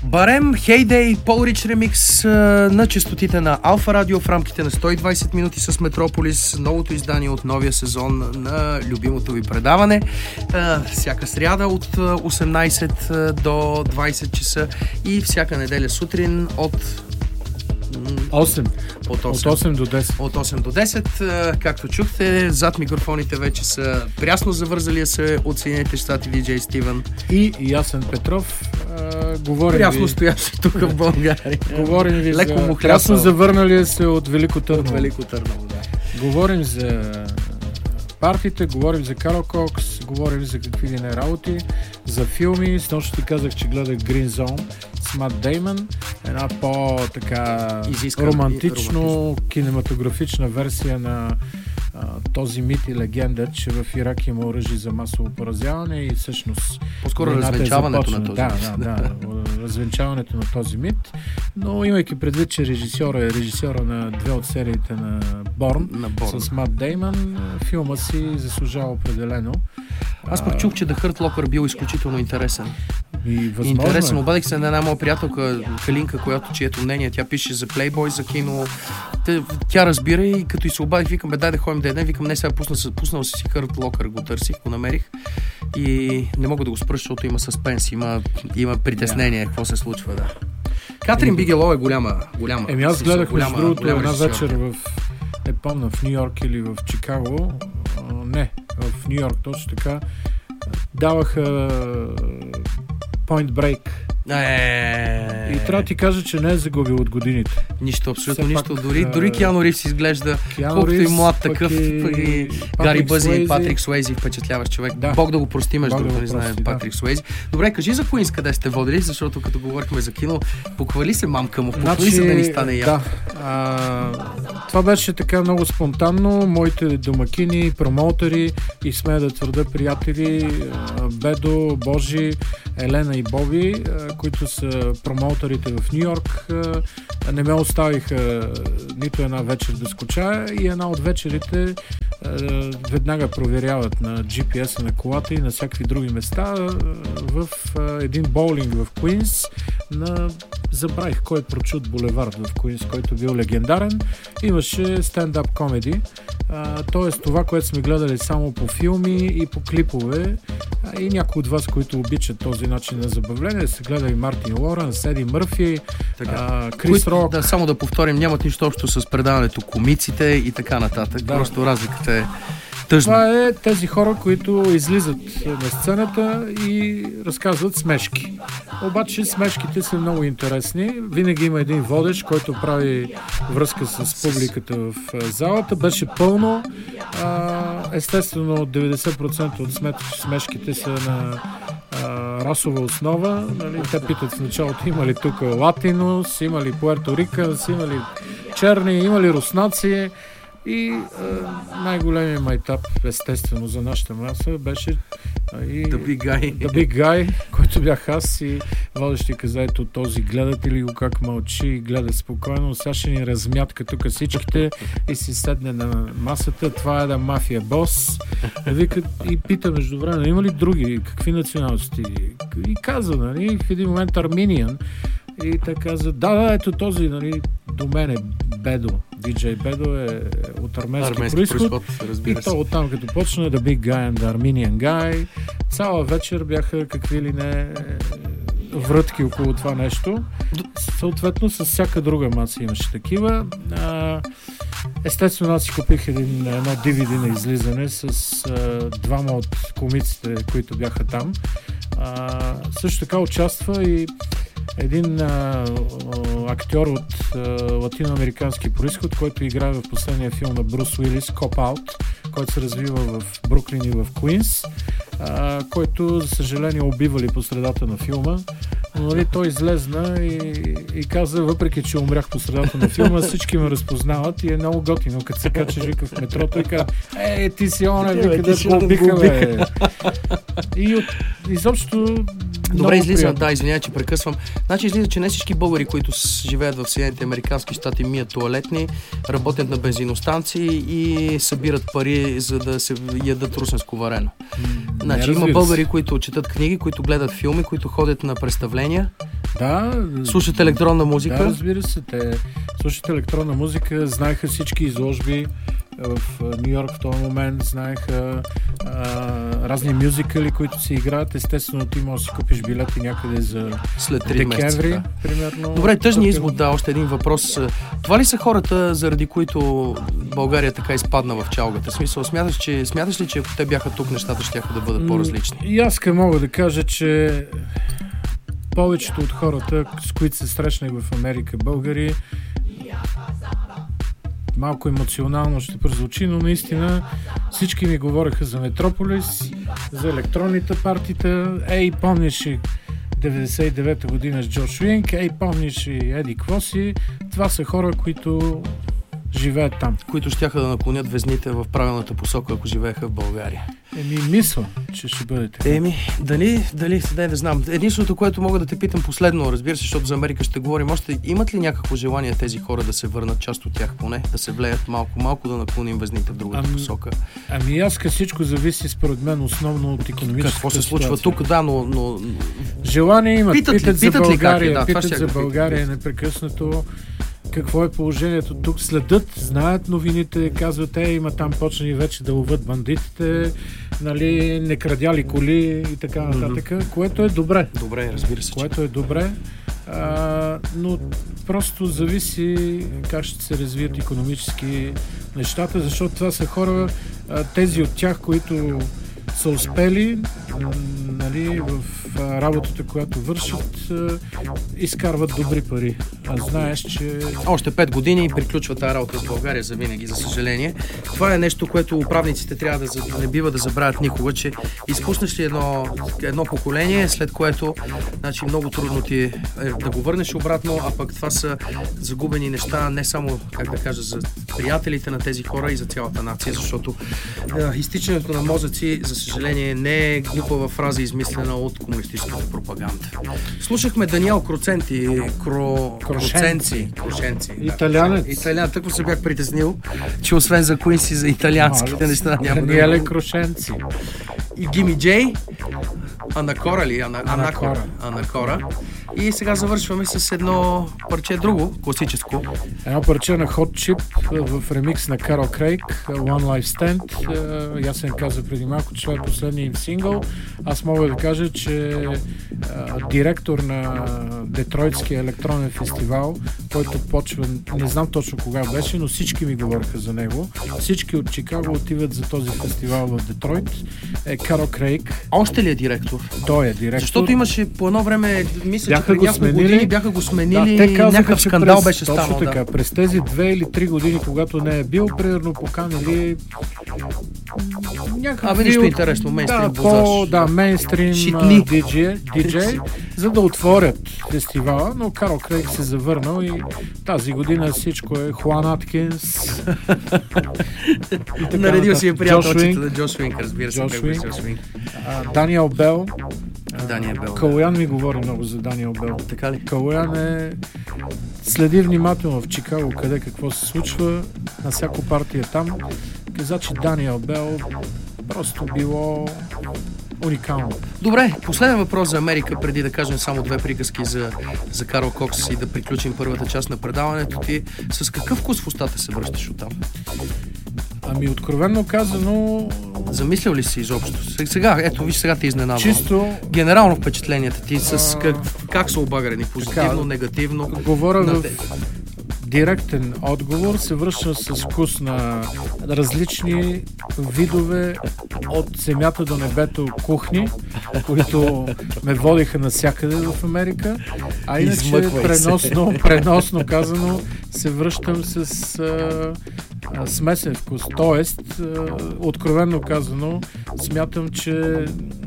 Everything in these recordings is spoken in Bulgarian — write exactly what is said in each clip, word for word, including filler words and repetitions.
Барем, Heyday, Paul Rich ремикс на честотите на Алфа Радио в рамките на сто и двайсет минути с Метрополис, новото издание от новия сезон на любимото ви предаване. Всяка сряда от осемнайсет до двайсет часа и всяка неделя сутрин от осем. От осем. От осем до десет. От осем до десет. Както чухте, зад микрофоните вече са прясно завързалия се от Съединените щати диджей Стивън. И Ясен Петров. А, говорим прясно ви... стоящи тук в България. Говорим ви Леко за... му Прясно завърналия се от Велико Търново. От Велико Търново, да. Говорим за партиите, говорим за Карл Кокс, говорим за какви ли не работи, за филми. Снощи ти казах, че гледах Green Zone с Мат Деймън. Една по-така Изискан, романтично, романтично кинематографична версия на а, този мит и легенда, че в Ирак има оръжие за масово поразяване и всъщност по-скоро развенчаването на този да, мит. Да, да, развенчаването на този мит. Но имайки предвид, че режисьора е режисьора на две от сериите на Борн, на Борн. с Мат Деймън, филма си заслужава определено. Аз пък чух, че The Hurt Locker бил изключително интересен. И Интересен. Е. Обадих се на една моя приятелка Калинка, която чието мнение, тя пише за Playboy, за кино. Тя, тя разбира и като и се обадих, викам, бе, дай да ходим да едем. Викам, не, сега пусна, пуснал си Hurt Locker, го търсих, го намерих. И не мога да го спра, защото има съспенс, има, има притеснение, yeah. какво се случва, да. Катрин Еми... Бигело е голяма, голяма. Еми аз гледах, голяма, между другото, една режисьор. вечер в, не помня, в Ню Йорк или в Чикаго. А, не, в Ню Йорк, точно така. Даваха Point Break. Е... И трябва да ти кажа, че не е загубил от годините. Нищо, абсолютно Все нищо. пак, Дори, дори Киану Ривз изглежда, колкото и млад такъв, и Гари Бъзи и Патрик Суейзи, впечатляващ човек. Да. Бог да го прости, между другото, не знаем, Патрик да. Суейзи. Добре, кажи за Куинс къде сте водили, защото като говорихме за кино, похвали се мамка му, похвали значи, се да ни стане яко. Да. А, това беше така много спонтанно. Моите домакини, промоутери и смея да твърда приятели Бедо, Божи, Елена и Боби, които са промоутерите в Ню Йорк, не ме оставиха нито една вечер да скучая и една от вечерите веднага проверяват на джи пи ес-а на колата и на всякакви други места в един боулинг в Куинс на... Забравих кой е прочут булевард в Куинс, който бил легендарен. Имаше стендап комеди, т.е. това, което сме гледали само по филми и по клипове, а, и някои от вас, които обичат този начин на забавление, се гледа и Мартин Лоренс, Еди Мърфи, а, Крис които, Рок. Да, само да повторим, нямат нищо общо с предаването комиците и така нататък. Да. Просто разликата е тъжна. Това е тези хора, които излизат на сцената и разказват смешки. Обаче смешките са много интересни. Винаги има един водещ, който прави връзка с публиката в залата. Беше пълно. Естествено, деветдесет процента от смешките са на расова основа. Нали? Те питат в началото, има ли тук латинос, има ли Пуерто Риканс, има ли черни, има ли руснаци. И а, най-големият майтап, естествено, за нашата маса беше а, и The Big Guy. The Big Guy, който бях аз и водещи каза, ето този, гледате ли го как мълчи и гледа спокойно, сега ще ни размятка тук всичките и си седне на масата, това е да мафия бос. Вика, и пита между време, има ли други, какви националности? И каза, нали, в един момент Армениан. И те каза, да, да, ето този, нали, до мен е Бедо. диджей Бедо е от арменски, арменски происход. И то оттам, като почна The Big Guy and the Armenian Guy, цяла вечер бяха какви ли не врътки около това нещо. Съответно, с всяка друга маса имаше такива. Естествено, аз си купих един, едно ди ви ди на излизане с а, двама от комиците, които бяха там. А, също така участва и един а, актьор от а, латиноамерикански происход, който играе в последния филм на Брус Уилис, Cop Out, който се развива в Бруклин и в Куинс, а, който, за съжаление, убивали по средата на филма. Но нали, той излезна и, и каза, въпреки че умрях по средата на филма, всички ме разпознават и е много готино, като се кача вика в метрото и каза, е, ти си оне, вика, да го убиха, бе. И от, изобщо Добре, излиза, да, извинявай, че прекъсвам. Значи излиза, че не всички българи, които живеят в Съединените американски щати, мият тоалетни, работят на бензиностанции и събират пари, за да се ядат русенско варено. Значи има българи, които четат книги, които гледат филми, които ходят на представления. Да. Слушат електронна музика. Да, разбира се. Те слушат електронна музика, знаеха всички изложби в Ню Йорк в този момент, знаеха а, разни мюзикали, които се играят. Естествено, ти можеш да си купиш билети някъде за след три декември, месеца, да. Примерно. Добре, тъжният извод, да, още един въпрос. Това ли са хората, заради които България така изпадна в чалгата? В смисъл, смяташ, че, смяташ ли, че ако те бяха тук, нещата щяха да бъдат по-различни? И аз мога да кажа, че повечето от хората, с които се срещнах в Америка, българи, малко емоционално ще прозвучи, но наистина всички ми говореха за Метрополис, за електронните партита. Ей, помниш и деветдесет и девета година с Джош Уинк, ей, помниш и Еди Квоси. Това са хора, които живеят там. Които щяха да наклонят везните в правилната посока, ако живееха в България. Еми, мисля, че ще бъде така. Еми, дали, дали, да не знам. Единственото, което мога да те питам последно, разбира се, защото за Америка ще говорим още, имат ли някакво желание тези хора да се върнат, част от тях поне, да се влеят малко-малко, да наклоним везните в другата ами, посока? Ами аз всичко зависи според мен основно от икономическата Какво се случва ситуация. тук, да, но... но... Желание имат, питат, питат, питат за ли България, как е? Да, питат за България непрекъснато. Какво е положението тук? Следят, знаят новините, казват, е, има там почнали вече да ловят бандитите, нали, не крадяли коли и така нататък, mm-hmm. което е добре. Добре, разбира се. Което е добре, а, но просто зависи как ще се развият икономически нещата, защото това са хора, а, тези от тях, които са успели, нали, в работата, която вършат, изкарват добри пари. А знаеш, че... Още пет години и приключва тази работа с България за винаги, за съжаление. Това е нещо, което управниците трябва да, да не бива да забравят никога, че изпуснеш ли едно, едно поколение, след което, значи, много трудно ти е да го върнеш обратно, а пък това са загубени неща не само, как да кажа, за приятелите на тези хора и за цялата нация, защото е, изтичането на мозъци, за съжаление, не е глупава фраза, измислена от комунистическата пропаганда. Слушахме Даниел Кроценти, Кро... Крошенци. Крошенци. Италянец. Да. Италиан. Тъкмо се бях притеснил, че освен за Куинси, за италианските неща няма да... Даниеле Крошенци. И Гими Джей, Анакора ли? Ана... Анакора. Анакора. И сега завършваме с едно парче друго, класическо. Едно парче на Hot Chip в ремикс на Карл Крейг, One Life Stand. Ясен каза преди малко, че това е последният им сингъл. Аз мога да кажа, че а, директор на Детройтския електронен фестивал, който почва, не знам точно кога беше, но всички ми говориха за него. Всички от Чикаго отиват за този фестивал в Детройт. Е Карл Крейг. Още ли е директор? Той е директор. Защото имаше по едно време, мисля, бяха че преди няколко години бяха го сменили, да, те казаха, някакъв скандал през, беше станал. Точно така, да. През тези две или три години, когато не е бил, примерно поканили някакви... Абе, нищо интересно, мейнстрим да, по, да, мейнстрим диджей, диджей, за да отворят фестивала, но Карл Крейг се завърнал и тази година всичко е Хуан Аткинс. Наредил си е приятелчета на Джош Уинк, разбира се. Джош Уинк. Даниел Бел. Даниел Бел. Калоян ми говори много за Даниел Бел. Така ли? Калоян е... Следи внимателно в Чикаго къде какво се случва, на всяко партия там. Каза, че Даниел Бел просто било уникално. Добре, последен въпрос за Америка, преди да кажем само две приказки за, за Карл Кокс и да приключим първата част на предаването ти. С какъв вкус в устата се връщаш оттам? Ами, откровенно казано... Замислял ли си изобщо? Сега, ето, виж, сега те изненадвам. Чисто... Генерално впечатленията ти с как, как са обагрени? Позитивно, така, негативно? Говоря в директен отговор, се връща с вкус на различни видове от земята до небето кухни, които ме водиха навсякъде в Америка. А иначе преносно, преносно казано се връщам с а, а, смесен вкус. Тоест, а, откровенно казано, смятам, че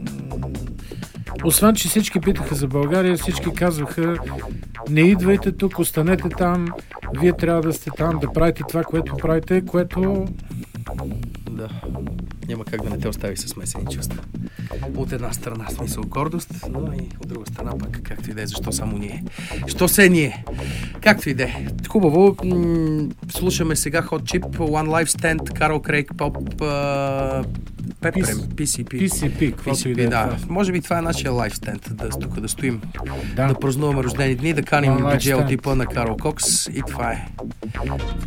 освен, че всички питаха за България, всички казваха: не идвайте тук, останете там, вие трябва да сте там, да правите това, което правите, което... Да, няма как да не те остави с смесени чувства. От една страна смисъл гордост, но и от друга страна пък както и да е, защо само ние. Що се ние? Както и да е. Хубаво. М- слушаме сега Hot Chip, One Life Stand, Carol Craig, Pop, uh, Pepperem, Пи Си Пи. Пи Си Пи, каквото и да е. Да. Може би това е нашия Life Stand, да, тук да стоим, Да. да празнуваме рождени дни, да каним One Life диджей от Stand. типа на Карл Кокс и това е.